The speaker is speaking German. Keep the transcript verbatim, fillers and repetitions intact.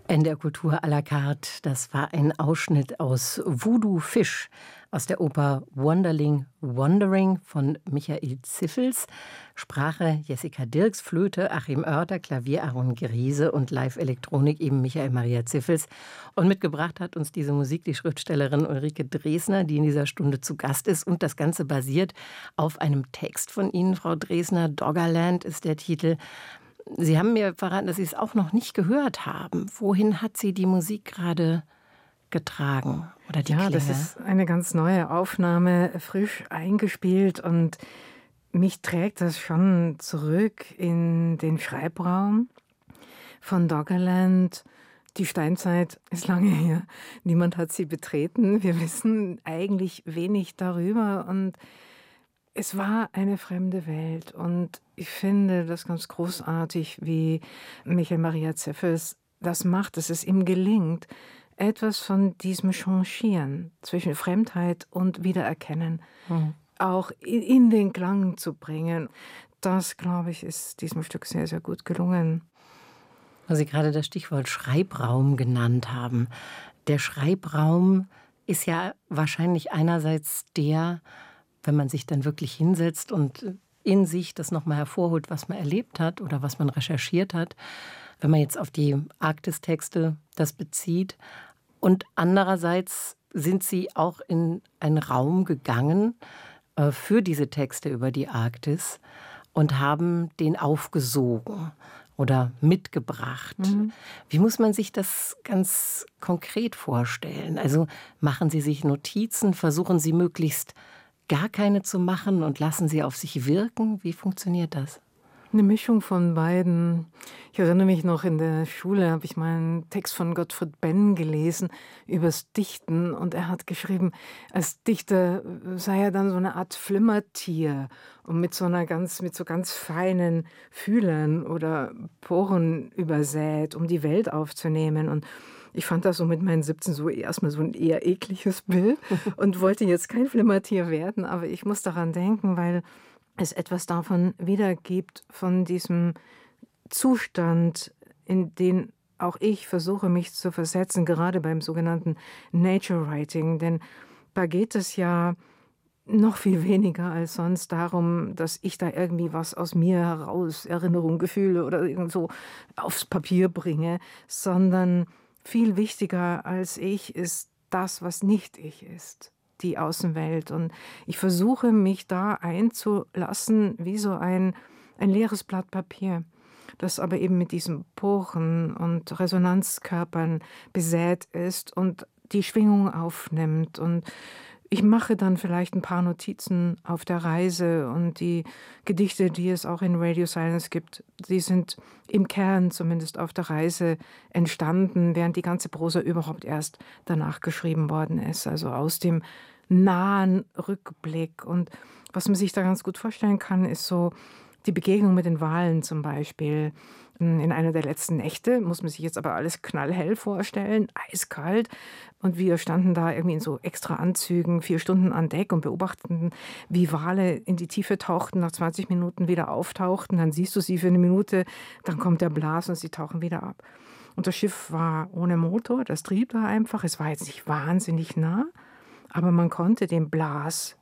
N D R Kultur à la carte, das war ein Ausschnitt aus Voodoo Fish aus der Oper Wonderling Wandering von Michael Ziffels. Sprache Jessica Dirks, Flöte Achim Oerter, Klavier Aaron Griese und Live-Elektronik eben Michael Maria Ziffels. Und mitgebracht hat uns diese Musik die Schriftstellerin Ulrike Dresner, die in dieser Stunde zu Gast ist. Und das Ganze basiert auf einem Text von Ihnen, Frau Dresner. Doggerland ist der Titel. Sie haben mir verraten, dass Sie es auch noch nicht gehört haben. Wohin hat Sie die Musik gerade getragen oder die Ja, Klänge? das ist eine ganz neue Aufnahme, frisch eingespielt, und mich trägt das schon zurück in den Schreibraum von Doggerland. Die Steinzeit ist lange her. Niemand hat sie betreten. Wir wissen eigentlich wenig darüber, und es war eine fremde Welt, und ich finde das ganz großartig, wie Michael Maria Ziffels das macht, dass es ihm gelingt, etwas von diesem Changieren zwischen Fremdheit und Wiedererkennen Mhm. auch in, in den Klang zu bringen. Das, glaube ich, ist diesem Stück sehr, sehr gut gelungen. Weil Sie gerade das Stichwort Schreibraum genannt haben. Der Schreibraum ist ja wahrscheinlich einerseits der, wenn man sich dann wirklich hinsetzt und in sich das nochmal hervorholt, was man erlebt hat oder was man recherchiert hat, wenn man jetzt auf die Arktis-Texte das bezieht. Und andererseits sind Sie auch in einen Raum gegangen äh, für diese Texte über die Arktis und haben den aufgesogen oder mitgebracht. Mhm. Wie muss man sich das ganz konkret vorstellen? Also machen Sie sich Notizen, versuchen Sie möglichst gar keine zu machen und lassen sie auf sich wirken? Wie funktioniert das? Eine Mischung von beiden. Ich erinnere mich noch, in der Schule habe ich mal einen Text von Gottfried Benn gelesen übers Dichten, und er hat geschrieben, als Dichter sei er dann so eine Art Flimmertier und mit so einer ganz, mit so ganz feinen Fühlern oder Poren übersät, um die Welt aufzunehmen. Und ich fand das so mit meinen siebzehn so erstmal so ein eher ekliges Bild und wollte jetzt kein Flimmertier werden, aber ich muss daran denken, weil es etwas davon wiedergibt, von diesem Zustand, in den auch ich versuche, mich zu versetzen, gerade beim sogenannten Nature Writing. Denn da geht es ja noch viel weniger als sonst darum, dass ich da irgendwie was aus mir heraus, Erinnerung, Gefühle oder irgend so aufs Papier bringe, sondern viel wichtiger als ich ist das, was nicht ich ist, die Außenwelt. Und ich versuche, mich da einzulassen wie so ein, ein leeres Blatt Papier, das aber eben mit diesen Poren und Resonanzkörpern besät ist und die Schwingung aufnimmt. Und ich mache dann vielleicht ein paar Notizen auf der Reise, und die Gedichte, die es auch in Radio Silence gibt, die sind im Kern zumindest auf der Reise entstanden, während die ganze Prosa überhaupt erst danach geschrieben worden ist, also aus dem nahen Rückblick. Und was man sich da ganz gut vorstellen kann, ist so die Begegnung mit den Walen zum Beispiel. In einer der letzten Nächte muss man sich jetzt aber alles knallhell vorstellen, eiskalt. Und wir standen da irgendwie in so extra Anzügen, vier Stunden an Deck und beobachteten, wie Wale in die Tiefe tauchten, nach zwanzig Minuten wieder auftauchten. Dann siehst du sie für eine Minute, dann kommt der Blas und sie tauchen wieder ab. Und das Schiff war ohne Motor, das trieb da einfach. Es war jetzt nicht wahnsinnig nah, aber man konnte den Blas